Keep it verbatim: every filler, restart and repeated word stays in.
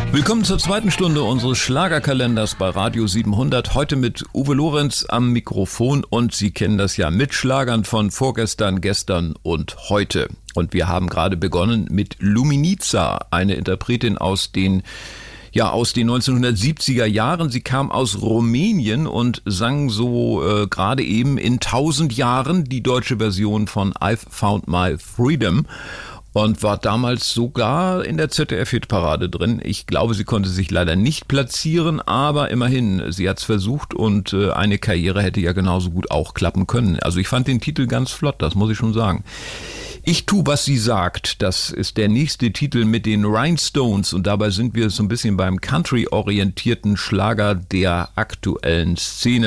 Willkommen zur zweiten Stunde unseres Schlagerkalenders bei Radio siebenhundert. Heute mit Uwe Lorenz am Mikrofon und Sie kennen das ja mit Schlagern von vorgestern, gestern und heute. Und wir haben gerade begonnen mit Luminița, eine Interpretin aus den Ja, aus den neunzehnhundertsiebziger Jahren. Sie kam aus Rumänien und sang so äh, gerade eben in tausend Jahren die deutsche Version von I've Found My Freedom und war damals sogar in der Z D F-Hitparade drin. Ich glaube, sie konnte sich leider nicht platzieren, aber immerhin, sie hat's versucht und äh, eine Karriere hätte ja genauso gut auch klappen können. Also ich fand den Titel ganz flott, das muss ich schon sagen. Ich tu, was sie sagt, das ist der nächste Titel mit den Rhinestones und dabei sind wir so ein bisschen beim Country-orientierten Schlager der aktuellen Szene.